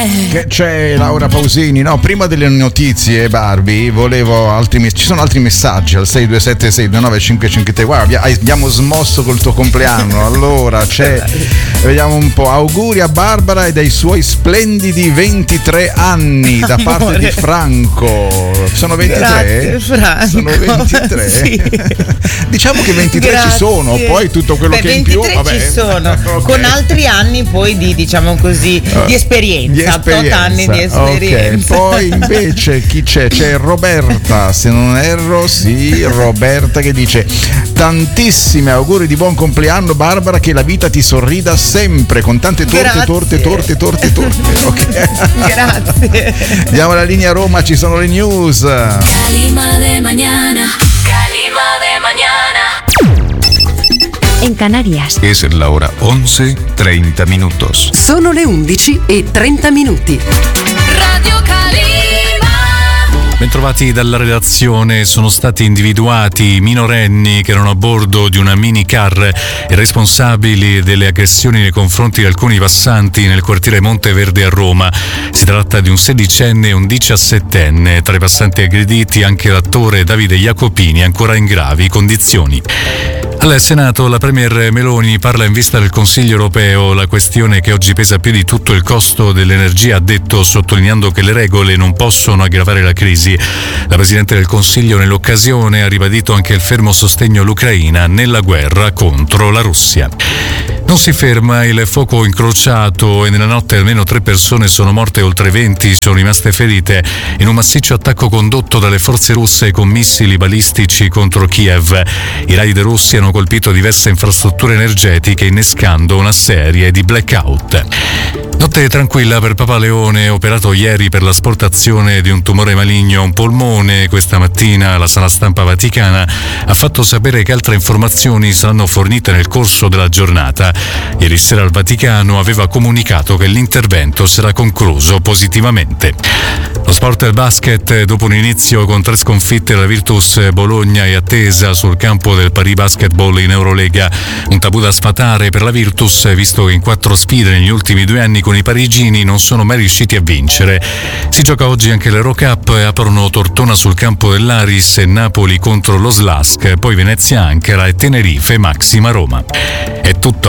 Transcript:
Che c'è Laura Pausini? No, prima delle notizie, Barbie, ci sono altri messaggi al 627-629-553. Guarda, abbiamo smosso col tuo compleanno. Allora vediamo un po'. Auguri a Barbara e dai suoi splendidi 23 anni da parte di Franco. Sono 23? Grazie, Franco. Sono 23? Sì. Diciamo che 23 Grazie. ci sono, poi tutto quello che in più, vabbè. ci sono, Okay. con altri anni poi di, diciamo così, di esperienza. 8 anni di esperienza. Ok, poi invece chi c'è? C'è Roberta, se non erro, sì, Roberta che dice: tantissimi auguri di buon compleanno Barbara, che la vita ti sorrida sempre con tante torte. Ok. Grazie. Andiamo alla linea Roma, ci sono le news. Calima de mañana. En Canarias. Es la hora 11:30 minutos. Sono le 11:30. Radio Calima. Bentrovati dalla redazione. Sono stati individuati i minorenni che erano a bordo di una minicar e responsabili delle aggressioni nei confronti di alcuni passanti nel quartiere Monteverde a Roma. Si tratta di un 16enne e un 17enne. Tra i passanti aggrediti anche l'attore Davide Jacopini, ancora in gravi condizioni. Al Senato la Premier Meloni parla in vista del Consiglio europeo. La questione che oggi pesa più di tutto è il costo dell'energia, ha detto, sottolineando che le regole non possono aggravare la crisi. La Presidente del Consiglio nell'occasione ha ribadito anche il fermo sostegno all'Ucraina nella guerra contro la Russia. Non si ferma il fuoco incrociato e nella notte almeno 3 persone sono morte e oltre 20 sono rimaste ferite in un massiccio attacco condotto dalle forze russe con missili balistici contro Kiev. I raid russi hanno colpito diverse infrastrutture energetiche innescando una serie di blackout. Notte tranquilla per Papa Leone, operato ieri per l'asportazione di un tumore maligno a un polmone. Questa mattina la Sala Stampa Vaticana ha fatto sapere che altre informazioni saranno fornite nel corso della giornata. Ieri sera il Vaticano aveva comunicato che l'intervento sarà concluso positivamente. Lo sport del basket, dopo un inizio con 3 sconfitte, la Virtus Bologna è attesa sul campo del Paris Basketball in Eurolega. Un tabù da sfatare per la Virtus, visto che in 4 sfide negli ultimi 2 anni con i parigini non sono mai riusciti a vincere. Si gioca oggi anche l'Eurocup e aprono Tortona sul campo dell'Aris e Napoli contro lo Slask, poi Venezia Ankara e Tenerife Maxima Roma. È tutto.